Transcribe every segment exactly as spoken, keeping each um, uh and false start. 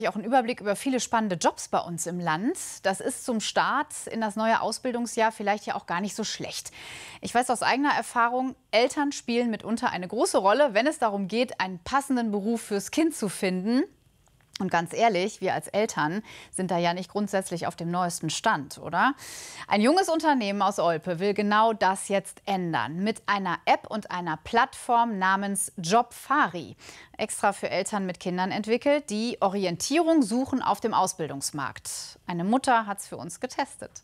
Auch einen Überblick über viele spannende Jobs bei uns im Land. Das ist zum Start in das neue Ausbildungsjahr vielleicht ja auch gar nicht so schlecht. Ich weiß aus eigener Erfahrung, Eltern spielen mitunter eine große Rolle, wenn es darum geht, einen passenden Beruf fürs Kind zu finden. Und ganz ehrlich, wir als Eltern sind da ja nicht grundsätzlich auf dem neuesten Stand, oder? Ein junges Unternehmen aus Olpe will genau das jetzt ändern. Mit einer App und einer Plattform namens Jobfari. Extra für Eltern mit Kindern entwickelt, die Orientierung suchen auf dem Ausbildungsmarkt. Eine Mutter hat es für uns getestet.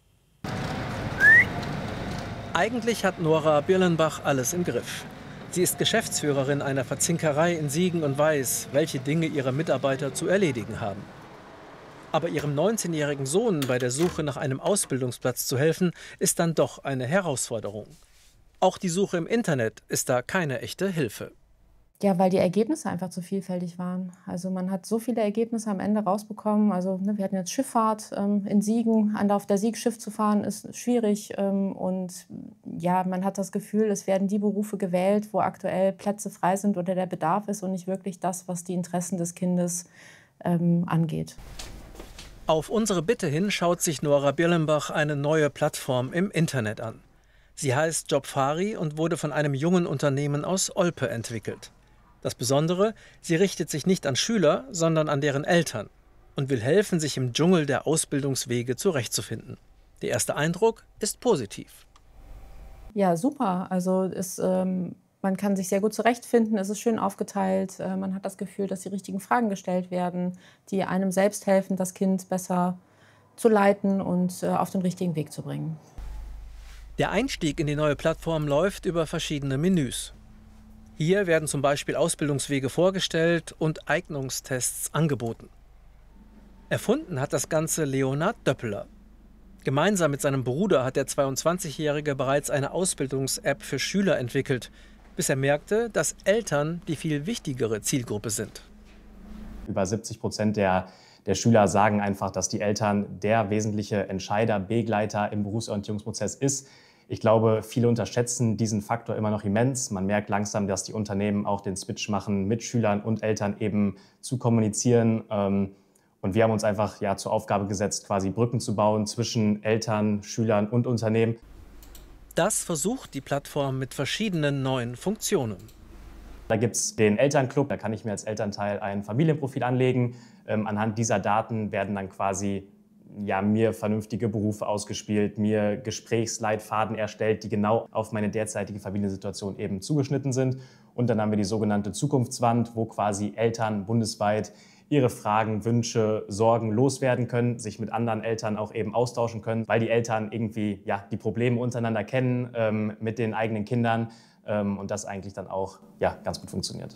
Eigentlich hat Nora Birlenbach alles im Griff. Sie ist Geschäftsführerin einer Verzinkerei in Siegen und weiß, welche Dinge ihre Mitarbeiter zu erledigen haben. Aber ihrem neunzehnjährigen Sohn bei der Suche nach einem Ausbildungsplatz zu helfen, ist dann doch eine Herausforderung. Auch die Suche im Internet ist da keine echte Hilfe. Ja, weil die Ergebnisse einfach zu vielfältig waren. Also man hat so viele Ergebnisse am Ende rausbekommen. Also ne, wir hatten jetzt Schifffahrt ähm, in Siegen. An auf der Sieg Schiff zu fahren ist schwierig. Ähm, und ja, man hat das Gefühl, es werden die Berufe gewählt, wo aktuell Plätze frei sind oder der Bedarf ist und nicht wirklich das, was die Interessen des Kindes ähm, angeht. Auf unsere Bitte hin schaut sich Nora Birlenbach eine neue Plattform im Internet an. Sie heißt Jobfari und wurde von einem jungen Unternehmen aus Olpe entwickelt. Das Besondere, sie richtet sich nicht an Schüler, sondern an deren Eltern und will helfen, sich im Dschungel der Ausbildungswege zurechtzufinden. Der erste Eindruck ist positiv. Ja, super. Also es, ähm, man kann sich sehr gut zurechtfinden, es ist schön aufgeteilt. Äh, man hat das Gefühl, dass die richtigen Fragen gestellt werden, die einem selbst helfen, das Kind besser zu leiten und äh, auf den richtigen Weg zu bringen. Der Einstieg in die neue Plattform läuft über verschiedene Menüs. Hier werden zum Beispiel Ausbildungswege vorgestellt und Eignungstests angeboten. Erfunden hat das Ganze Leonhard Döppeler. Gemeinsam mit seinem Bruder hat der zweiundzwanzigjährige bereits eine Ausbildungs-App für Schüler entwickelt, bis er merkte, dass Eltern die viel wichtigere Zielgruppe sind. Über siebzig Prozent der, der Schüler sagen einfach, dass die Eltern der wesentliche Entscheider, Begleiter im Berufsorientierungsprozess ist. Ich glaube, viele unterschätzen diesen Faktor immer noch immens. Man merkt langsam, dass die Unternehmen auch den Switch machen, mit Schülern und Eltern eben zu kommunizieren. Und wir haben uns einfach ja, zur Aufgabe gesetzt, quasi Brücken zu bauen zwischen Eltern, Schülern und Unternehmen. Das versucht die Plattform mit verschiedenen neuen Funktionen. Da gibt es den Elternclub, da kann ich mir als Elternteil ein Familienprofil anlegen. Ähm, anhand dieser Daten werden dann quasi ja, mir vernünftige Berufe ausgespielt, mir Gesprächsleitfaden erstellt, die genau auf meine derzeitige Familiensituation eben zugeschnitten sind. Und dann haben wir die sogenannte Zukunftswand, wo quasi Eltern bundesweit ihre Fragen, Wünsche, Sorgen loswerden können, sich mit anderen Eltern auch eben austauschen können, weil die Eltern irgendwie ja, die Probleme untereinander kennen ähm, mit den eigenen Kindern ähm, und das eigentlich dann auch ja, ganz gut funktioniert.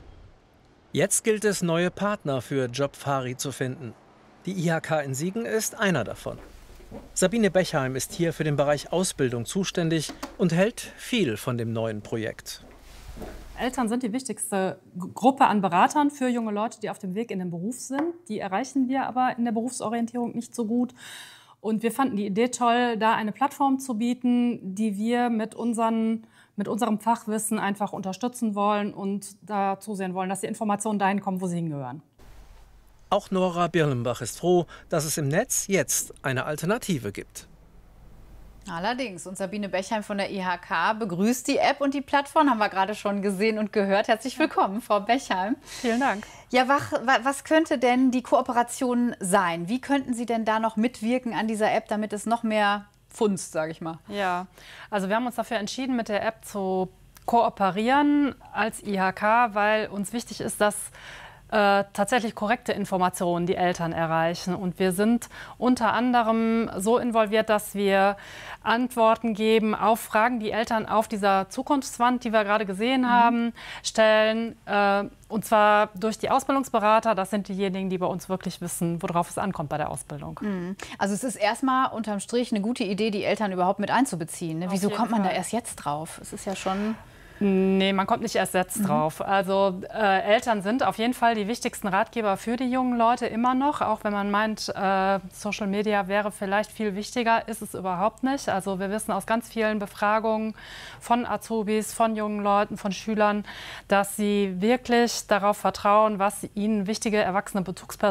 Jetzt gilt es, neue Partner für Jobfari zu finden. Die I H K in Siegen ist einer davon. Sabine Bechheim ist hier für den Bereich Ausbildung zuständig und hält viel von dem neuen Projekt. Eltern sind die wichtigste Gruppe an Beratern für junge Leute, die auf dem Weg in den Beruf sind. Die erreichen wir aber in der Berufsorientierung nicht so gut. Und wir fanden die Idee toll, da eine Plattform zu bieten, die wir mit, unseren, mit unserem Fachwissen einfach unterstützen wollen und da zusehen wollen, dass die Informationen dahin kommen, wo sie hingehören. Auch Nora Birlenbach ist froh, dass es im Netz jetzt eine Alternative gibt. Allerdings. Und Sabine Bechheim von der I H K begrüßt die App und die Plattform, haben wir gerade schon gesehen und gehört. Herzlich willkommen, Frau Bechheim. Vielen Dank. Ja, was könnte denn die Kooperation sein? Wie könnten Sie denn da noch mitwirken an dieser App, damit es noch mehr funzt, sage ich mal? Ja, also wir haben uns dafür entschieden, mit der App zu kooperieren als I H K, weil uns wichtig ist, dass Äh, tatsächlich korrekte Informationen die Eltern erreichen. Und wir sind unter anderem so involviert, dass wir Antworten geben auf Fragen, die Eltern auf dieser Zukunftswand, die wir gerade gesehen mhm. haben, stellen. Äh, und zwar durch die Ausbildungsberater. Das sind diejenigen, die bei uns wirklich wissen, worauf es ankommt bei der Ausbildung. Mhm. Also es ist erstmal unterm Strich eine gute Idee, die Eltern überhaupt mit einzubeziehen. Ne? Wieso kommt man Fall. da erst jetzt drauf? Es ist ja schon... Nee, man kommt nicht erst jetzt mhm. drauf. Also äh, Eltern sind auf jeden Fall die wichtigsten Ratgeber für die jungen Leute immer noch. Auch wenn man meint, äh, Social Media wäre vielleicht viel wichtiger, ist es überhaupt nicht. Also wir wissen aus ganz vielen Befragungen von Azubis, von jungen Leuten, von Schülern, dass sie wirklich darauf vertrauen, was ihnen wichtige erwachsene Bezugspersonen